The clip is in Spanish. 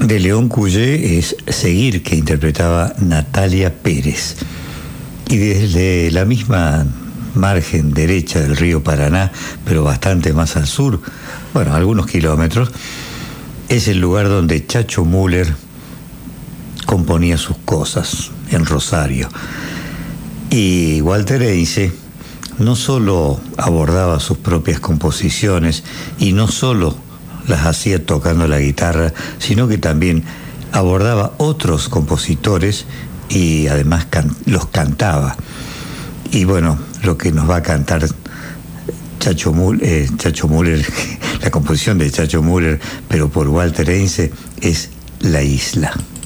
de León Cuyé es Seguir, que interpretaba Natalia Pérez. Y desde la misma margen derecha del río Paraná, pero bastante más al sur, bueno, algunos kilómetros, es el lugar donde Chacho Müller componía sus cosas, en Rosario. Y Walter Heinze no solo abordaba sus propias composiciones y no solo las hacía tocando la guitarra, sino que también abordaba otros compositores y además los cantaba. Y bueno, lo que nos va a cantar Chacho Müller, la composición de Chacho Müller, pero por Walter Heinze, es La Isla.